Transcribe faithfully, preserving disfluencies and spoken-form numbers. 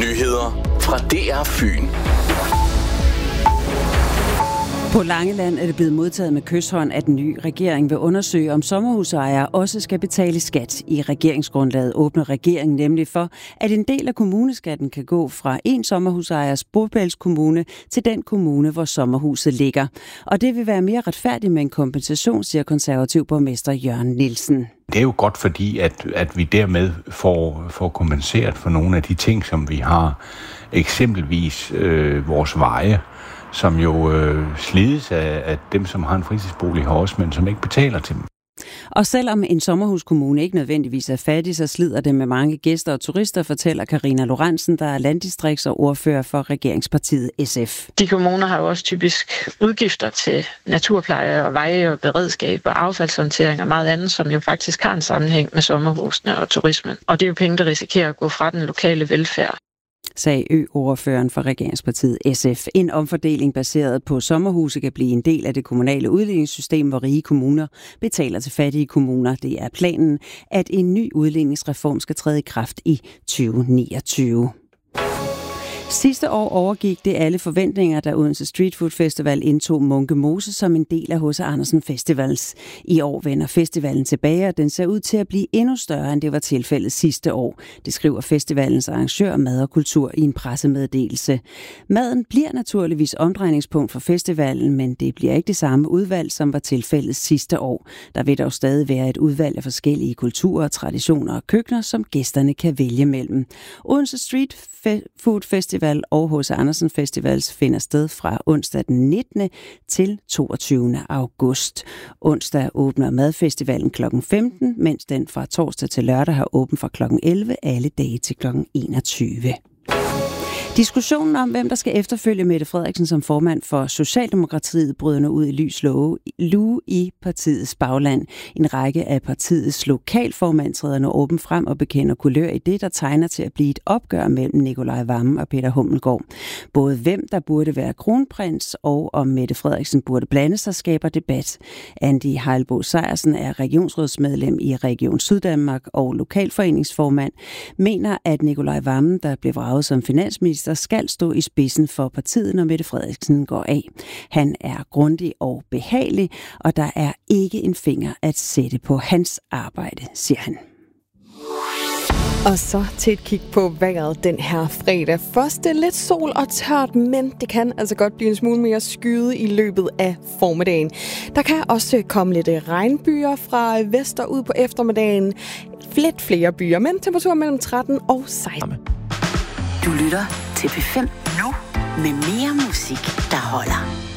Nyheder fra D R Fyn. På Langeland er det blevet modtaget med kyshånd, at den nye regering vil undersøge, om sommerhusejere også skal betale skat. I regeringsgrundlaget åbner regeringen nemlig for, at en del af kommuneskatten kan gå fra en sommerhusejers bopælskommune til den kommune, hvor sommerhuset ligger. Og det vil være mere retfærdigt med en kompensation, siger konservativ borgmester Jørgen Nielsen. Det er jo godt, fordi at, at vi dermed får, får kompenseret for nogle af de ting, som vi har. Eksempelvis øh, vores veje, som jo øh, slides af, af dem, som har en fritidsbolig her også, men som ikke betaler til dem. Og selvom en sommerhuskommune ikke nødvendigvis er fattig, så slider det med mange gæster og turister, fortæller Karina Lorentzen, der er landdistrikts- og ordfører for regeringspartiet S F. De kommuner har jo også typisk udgifter til naturpleje og veje og beredskab og affaldshåndtering og meget andet, som jo faktisk har en sammenhæng med sommerhusene og turismen. Og det er jo penge, der risikerer at gå fra den lokale velfærd, sagde Ø-ordføreren for regeringspartiet S F. En omfordeling baseret på sommerhuse kan blive en del af det kommunale udligningssystem, hvor rige kommuner betaler til fattige kommuner. Det er planen, at en ny udligningsreform skal træde i kraft i tyve niogtyve. Sidste år overgik det alle forventninger, da Odense Street Food Festival indtog Munke Mose som en del af H C Andersen Festivals. I år vender festivalen tilbage, og den ser ud til at blive endnu større, end det var tilfældet sidste år. Det skriver festivalens arrangør Mad og Kultur i en pressemeddelelse. Maden bliver naturligvis omdrejningspunkt for festivalen, men det bliver ikke det samme udvalg, som var tilfældet sidste år. Der vil dog stadig være et udvalg af forskellige kulturer, traditioner og køkkener, som gæsterne kan vælge mellem. Odense Street Food Festival og H C Andersen Festivals finder sted fra onsdag den nittende til toogtyvende august. Onsdag åbner madfestivalen klokken femten, mens den fra torsdag til lørdag har åbent fra klokken elleve alle dage til klokken enogtyve. Diskussionen om, hvem der skal efterfølge Mette Frederiksen som formand for Socialdemokratiet, bryder nu ud i lys lue i partiets bagland. En række af partiets lokalformand træder nu åbent frem og bekender kulør i det, der tegner til at blive et opgør mellem Nicolai Wammen og Peter Hummelgaard. Både hvem der burde være kronprins og om Mette Frederiksen burde blande sig, skaber debat. Andy Heilbo Sejersen er regionsrådsmedlem i Region Syddanmark og lokalforeningsformand, mener, at Nicolai Wammen, der blev vraget som finansminister, der skal stå i spidsen for partiet, når Mette Frederiksen går af. Han er grundig og behagelig, og der er ikke en finger at sætte på hans arbejde, siger han. Og så til et kig på vejret den her fredag. Først er lidt sol og tørt, men det kan altså godt blive en smule mere skyet i løbet af formiddagen. Der kan også komme lidt regnbyer fra vest og ud på eftermiddagen. Lidt flere byer, men temperatur mellem tretten og seksten. Du lytter til P fem nu med mere musik, der holder.